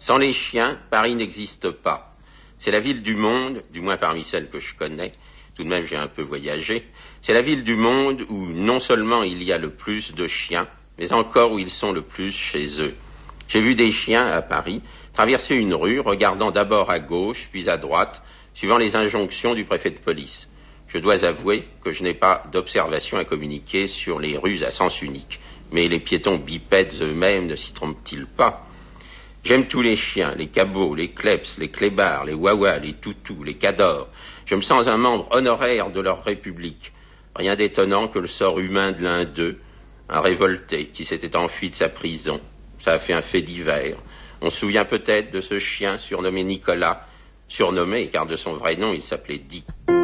Sans les chiens, Paris n'existe pas. C'est la ville du monde, du moins parmi celles que je connais, tout de même j'ai un peu voyagé, c'est la ville du monde où non seulement il y a le plus de chiens, mais encore où ils sont le plus chez eux. J'ai vu des chiens à Paris traverser une rue, regardant d'abord à gauche, puis à droite, suivant les injonctions du préfet de police. Je dois avouer que je n'ai pas d'observation à communiquer sur les rues à sens unique. Mais les piétons bipèdes eux-mêmes ne s'y trompent-ils pas? J'aime tous les chiens, les cabots, les kleps, les clébards, les wawas, les toutous, les cadors. Je me sens un membre honoraire de leur république. Rien d'étonnant que le sort humain de l'un d'eux, un révolté qui s'était enfui de sa prison. Ça a fait un fait divers. On se souvient peut-être de ce chien surnommé Nicolas, surnommé car de son vrai nom il s'appelait Dick.